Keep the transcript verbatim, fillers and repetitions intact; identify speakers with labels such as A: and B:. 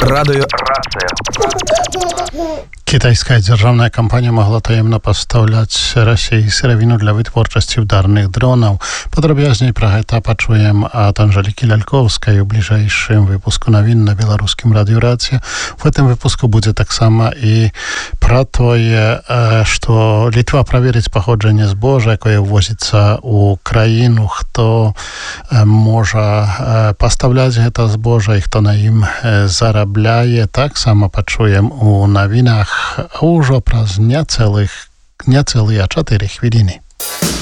A: Радыё
B: Китайская державная компания могла таемно поставлять России сыровину для вытворчасці ударных дронов. Подробязней про гэта пачуем от Анжелики Ляльковской в ближайшем выпуску новин на Белорусском радио Рация. В этом выпуску будет так само и про то, что Литва проверит походжение збожа, якое ввозится у краину, кто może поставлять это збожа и кто на им зарабляе. Так само пачуем у новинах ўжо праз няцэлых, няцэлыя чатыры хвіліны.